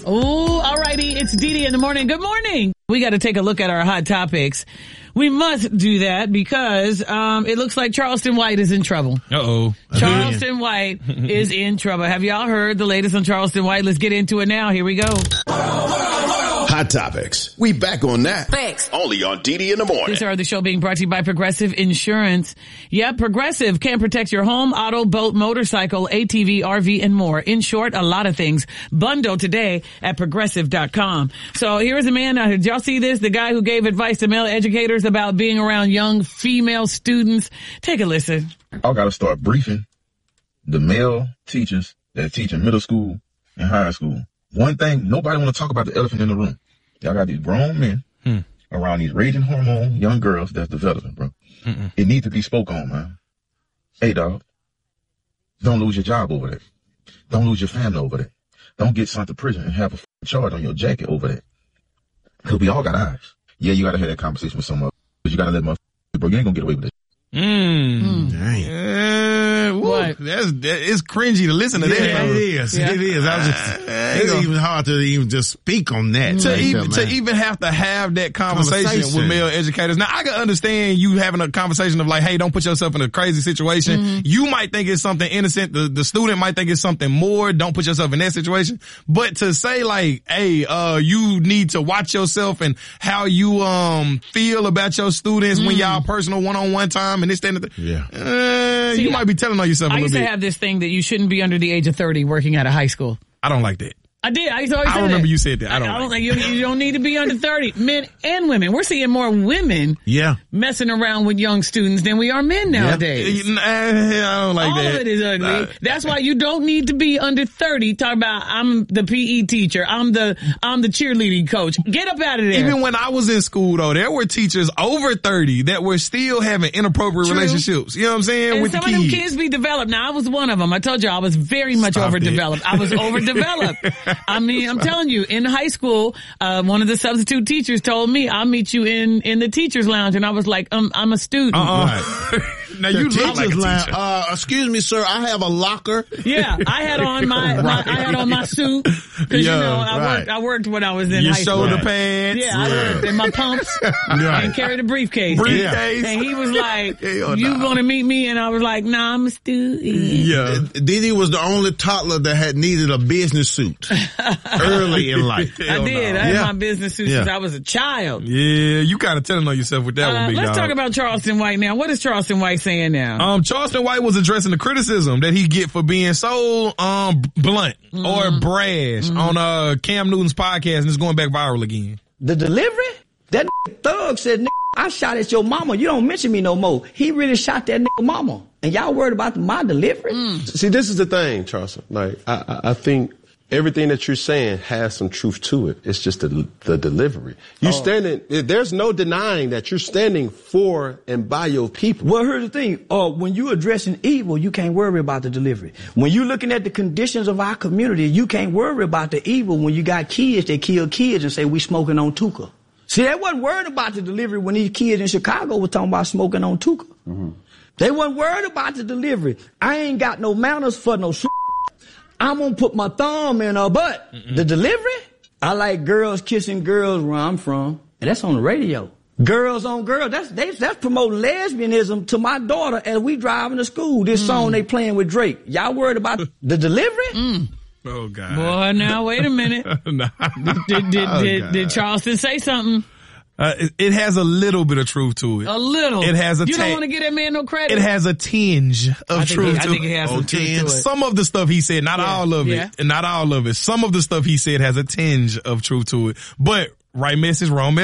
Oh, all righty. It's Dee in the morning. Good morning. We got to take a look at our hot topics. We must do that because it looks like Charleston White is in trouble. Uh-oh. Charleston White is in trouble. Have y'all heard the latest on Charleston White? Let's get into it now. Here we go. Hot topics. We back on that. Thanks. Only on Dee in the morning. This hour of the show being brought to you by Progressive Insurance. Yeah, Progressive can protect your home, auto, boat, motorcycle, ATV, RV, and more. In short, a lot of things. Bundle today at Progressive.com. So here's a man out here. Did y'all see this? The guy who gave advice to male educators about being around young female students. Take a listen. I got to start briefing the male teachers that teach in middle school and high school. One thing, nobody want to talk about the elephant in the room. Y'all got these grown men around these raging hormone young girls that's developing, bro. It needs to be spoke on, man. Hey, dog, don't lose your job over that. Don't lose your family over that. Don't get sent to prison and have a charge on your jacket over that. Because we all got eyes. Yeah, you got to have that conversation with someone. But you got to let motherfuckers, bro, you ain't going to get away with this. Dang. What? It's cringy to listen to that. Yeah, it is. Yeah. It is. It's even hard to even just speak on that. To even have to have that conversation with male educators. Now, I can understand you having a conversation of like, hey, don't put yourself in a crazy situation. You might think it's something innocent. The student might think it's something more. Don't put yourself in that situation. But to say like, hey, you need to watch yourself and how you feel about your students when y'all personal one-on-one time and this, that, and that. You might be telling on yourself a I little used bit. to have this thing that you shouldn't be under the age of 30 working at a high school. I don't like that. I did. I used to always say remember that. you said that. I don't like you don't need to be under 30. Men and women. We're seeing more women messing around with young students than we are men nowadays. I don't like All that. of it is ugly. That's why you don't need to be under 30. Talk about I'm the PE teacher. I'm the cheerleading coach. Get up out of there. Even when I was in school though, there were teachers over 30 that were still having inappropriate relationships. You know what I'm saying? And with some the of them kids. kids be developed. Now I was one of them. I told you I was very much overdeveloped. I was overdeveloped. I mean, I'm telling you, in high school, one of the substitute teachers told me, I'll meet you in the teacher's lounge. And I was like, I'm a student. Now you look like a teacher. Excuse me, sir. I have a locker. Yeah, I had on my suit. Cause I worked when I was in high school. Your shoulder pads. Yeah, I worked in my pumps and carried a briefcase. And he was like, you want to meet me? And I was like, nah, I'm a student. Yeah. Didi was the only toddler that had needed a business suit early in life. I did. I had my business suit since I was a child. Yeah, you kind of telling on yourself with that one, big Let's dog. talk about Charleston White now. What is Charleston White saying now? Charleston White was addressing the criticism that he get for being so blunt or brash on Cam Newton's podcast, and it's going back viral again. The delivery? That thug said, I shot at your mama. You don't mention me no more. He really shot that mama. And y'all worried about my delivery? See, this is the thing, Charleston. Like, I think everything that you're saying has some truth to it. It's just the delivery. There's no denying that you're standing for and by your people. Well, here's the thing. When you're addressing evil, you can't worry about the delivery. When you're looking at the conditions of our community, you can't worry about the evil when you got kids that kill kids and say we smoking on Tuka. See, they wasn't worried about the delivery when these kids in Chicago were talking about smoking on Tuka. They wasn't worried about the delivery. I ain't got no manners for no shit. I'm gonna put my thumb in her butt. The delivery? I like girls kissing girls where I'm from. And that's on the radio. Girls on girls. That's promoting lesbianism to my daughter as we driving to school. This song they playing with Drake. Y'all worried about the delivery? Oh, God. Boy, now, wait a minute. Did Charleston say something? It has a little bit of truth to it. A little. It has a You don't want to give that man no credit? It has a tinge of truth to it. I think it has some truth to it. Some of the stuff he said, not all of it. And not all of it. Some of the stuff he said has a tinge of truth to it. But right message, wrong message.